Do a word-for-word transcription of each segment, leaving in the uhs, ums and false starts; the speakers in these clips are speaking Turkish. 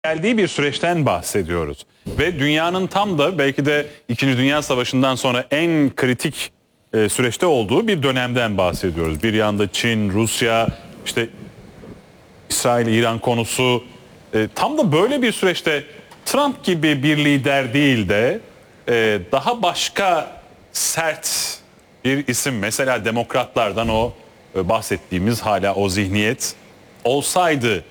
geldiği bir süreçten bahsediyoruz. Ve dünyanın tam da belki de İkinci Dünya Savaşı'ndan sonra en kritik e, süreçte olduğu bir dönemden bahsediyoruz. Bir yanda Çin, Rusya, işte İsrail, İran konusu. E, tam da böyle bir süreçte Trump gibi bir lider değil de e, daha başka sert bir isim, mesela demokratlardan o e, bahsettiğimiz hala o zihniyet olsaydı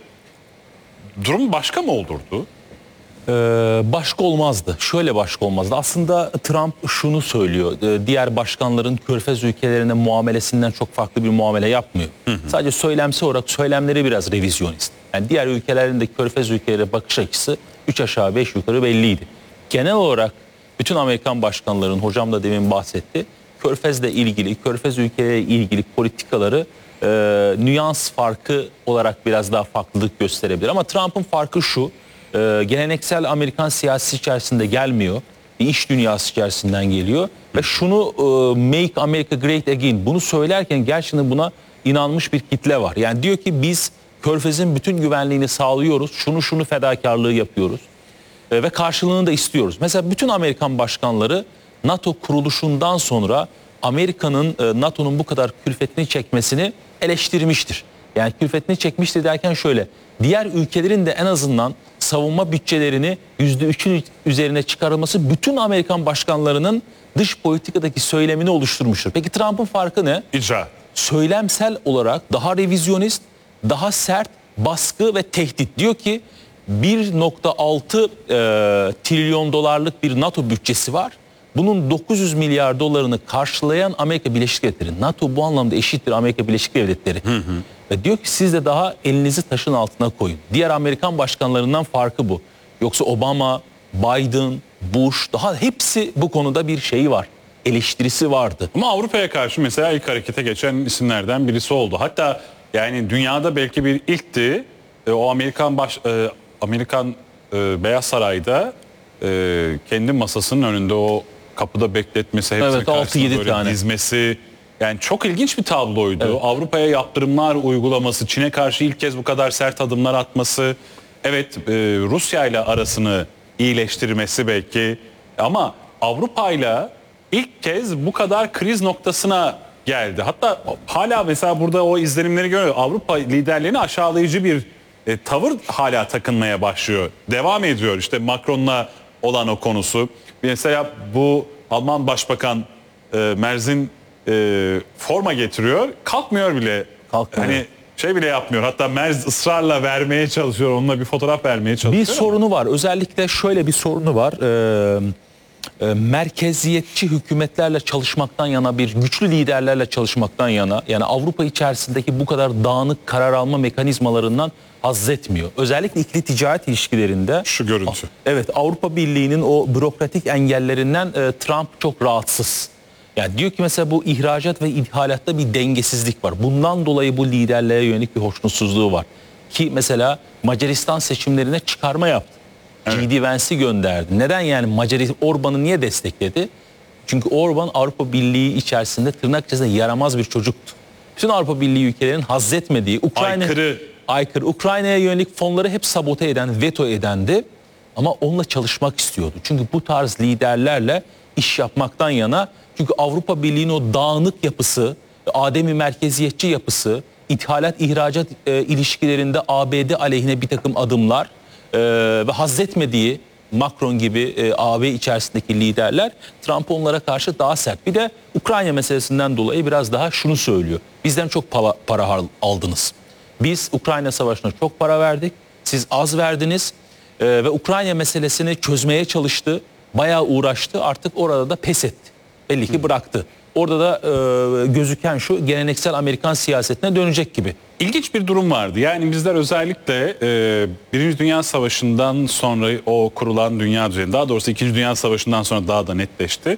durum başka mı olurdu? Ee, başka olmazdı. Şöyle başka olmazdı. Aslında Trump şunu söylüyor. Ee, diğer başkanların Körfez ülkelerine muamelesinden çok farklı bir muamele yapmıyor. Hı hı. Sadece söylemsel olarak söylemleri biraz revizyonist. Yani diğer ülkelerin de Körfez ülkelere bakış açısı üç aşağı beş yukarı belliydi. Genel olarak bütün Amerikan başkanların, hocam da demin bahsetti, Körfez'le ilgili, Körfez ülkeleriyle ilgili politikaları e, nüans farkı olarak biraz daha farklılık gösterebilir. Ama Trump'ın farkı şu: Ee, geleneksel Amerikan siyasisi içerisinde gelmiyor. Bir iş dünyası içerisinden geliyor. Ve şunu e, Make America Great Again, bunu söylerken gerçekten buna inanmış bir kitle var. Yani diyor ki biz Körfez'in bütün güvenliğini sağlıyoruz. Şunu şunu fedakarlığı yapıyoruz. E, ve karşılığını da istiyoruz. Mesela bütün Amerikan başkanları NATO kuruluşundan sonra Amerika'nın e, NATO'nun bu kadar külfetini çekmesini eleştirmiştir. Yani külfetini çekmiştir derken şöyle: diğer ülkelerin de en azından savunma bütçelerini yüzde üçün üzerine çıkarılması bütün Amerikan başkanlarının dış politikadaki söylemini oluşturmuştur. Peki Trump'ın farkı ne? İcra. Söylemsel olarak daha revizyonist, daha sert, baskı ve tehdit. Diyor ki bir nokta altı e, trilyon dolarlık bir NATO bütçesi var. Bunun dokuz yüz milyar dolarını karşılayan Amerika Birleşik Devletleri. NATO bu anlamda eşittir Amerika Birleşik Devletleri. Hı hı. Ve diyor ki siz de daha elinizi taşın altına koyun. Diğer Amerikan başkanlarından farkı bu. Yoksa Obama, Biden, Bush, daha hepsi bu konuda bir şeyi var. Eleştirisi vardı. Ama Avrupa'ya karşı mesela ilk harekete geçen isimlerden birisi oldu. Hatta yani dünyada belki bir ilkti. E, o Amerikan baş, e, Amerikan e, Beyaz Saray'da e, kendi masasının önünde o kapıda bekletmesi, hepsini evet, karşısına böyle tane. dizmesi. Yani çok ilginç bir tabloydu. Evet. Avrupa'ya yaptırımlar uygulaması, Çin'e karşı ilk kez bu kadar sert adımlar atması. Evet, e, Rusya ile arasını iyileştirmesi belki. Ama Avrupa ile ilk kez bu kadar kriz noktasına geldi. Hatta hala mesela burada o izlenimleri görüyor. Avrupa liderlerini aşağılayıcı bir e, tavır hala takınmaya başlıyor. Devam ediyor işte Macron'la olan o konusu. Mesela bu Alman Başbakan e, Merz'in e, forma getiriyor. Kalkmıyor bile. Kalkmıyor. Hani şey bile yapmıyor. Hatta Merz ısrarla vermeye çalışıyor. Onunla bir fotoğraf vermeye çalışıyor. Bir sorunu var. Özellikle şöyle bir sorunu var. Ee, e, merkeziyetçi hükümetlerle çalışmaktan yana, bir güçlü liderlerle çalışmaktan yana, yani Avrupa içerisindeki bu kadar dağınık karar alma mekanizmalarından haz etmiyor. Özellikle ikili ticaret ilişkilerinde. Şu görüntü. Evet, Avrupa Birliği'nin o bürokratik engellerinden e, Trump çok rahatsız. Yani diyor ki mesela bu ihracat ve ithalatta bir dengesizlik var. Bundan dolayı bu liderlere yönelik bir hoşnutsuzluğu var. Ki mesela Macaristan seçimlerine çıkarma yaptı. Evet. G D Vance'i gönderdi. Neden yani Macaristan Orban'ı niye destekledi? Çünkü Orban Avrupa Birliği içerisinde tırnak içerisinde yaramaz bir çocuktu. Bütün Avrupa Birliği ülkelerinin haz etmediği, Ukrayna aykırı, aykırı Ukrayna'ya yönelik fonları hep sabote eden, veto edendi. Ama onunla çalışmak istiyordu. Çünkü bu tarz liderlerle iş yapmaktan yana. Çünkü Avrupa Birliği'nin o dağınık yapısı, ademi merkeziyetçi yapısı, ithalat ihracat e, ilişkilerinde A B D aleyhine bir takım adımlar e, ve haz etmediği Macron gibi e, A B içerisindeki liderler Trump onlara karşı daha sert. Bir de Ukrayna meselesinden dolayı biraz daha şunu söylüyor: bizden çok para, para aldınız. Biz Ukrayna Savaşı'na çok para verdik, siz az verdiniz e, ve Ukrayna meselesini çözmeye çalıştı, bayağı uğraştı, artık orada da pes etti. Belli ki bıraktı. Orada da e, gözüken şu, geleneksel Amerikan siyasetine dönecek gibi. İlginç bir durum vardı. Yani bizler özellikle e, Birinci Dünya Savaşı'ndan sonra o kurulan dünya düzeni, daha doğrusu İkinci Dünya Savaşı'ndan sonra daha da netleşti.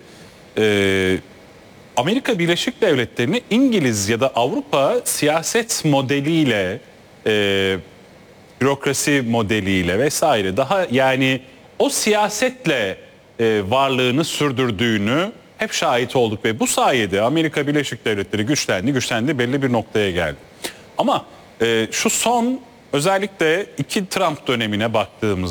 E, Amerika Birleşik Devletleri'ni İngiliz ya da Avrupa siyaset modeliyle, e, bürokrasi modeliyle vesaire daha yani o siyasetle e, varlığını sürdürdüğünü hep şahit olduk ve bu sayede Amerika Birleşik Devletleri güçlendi, güçlendi belli bir noktaya geldi. Ama e, şu son Özellikle iki Trump dönemine baktığımız